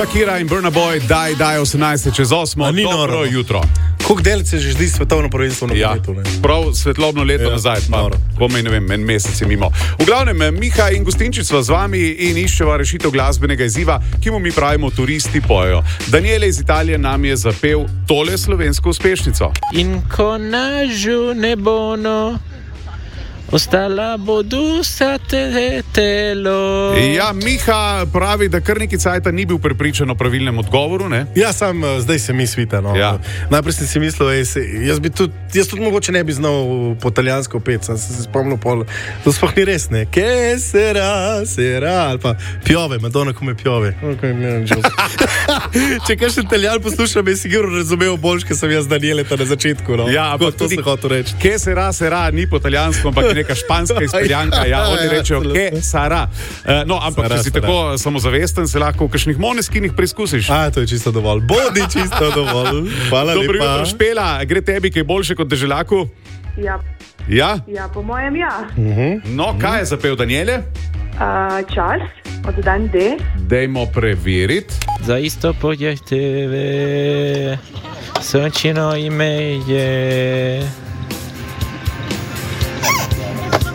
Kira in Burna Boy, daj 18:08, Ni dobro noro. jutro. Koliko delc se že zdi svetovno prvenstvo na nogometu? Prav svetlobno leto nazaj, pa komaj, ne vem, en mesec je mimo. V glavnem, Miha in Gustinčič sva z vami in iščeva rešitev glasbenega izziva, ki mu mi pravimo Turisti pojejo. Daniele iz Italije nam je zapel tole slovensko uspešnico. In ko nažu ne bono, ostala bodo sa telo. Ja, Miha pravi, da kar neki cajta ni bil prepričan o pravilnem odgovoru, ne? Ja, sam zdaj se mi svita. No. Ja. Najprej sem si mislil, jaz tudi mogoče ne bi znal po italijansko pet, sem se spomnil pol. To sploh ni res, ne? Che sera, ali pa piove, Madonna come piove. Okay, če kakšen Italijan posluša, bi sigurno razumel boljš, ker sem jaz Danieleta na začetku. No. Ja, ampak to tudi se hotel reči. Che sera, ni po italijansko, ampak neka španska izpeljanka. Ja, oni rečejo che sara. No, ampak Sara, če si sara. tako samozavesten, se lahko v kakšnih moneskinih preizkusiš. To je čisto dovolj. Bodi čisto dovolj. Hvala Dobro lepa. jutro, Špela. Gre tebi kaj boljše kot deželaku? Ja, Ja? ja, po mojem ja. No, kaj je zapel Daniele? Čas, od dan D. Dajmo preveriti. Za isto podjeh tebe, sončino ime je.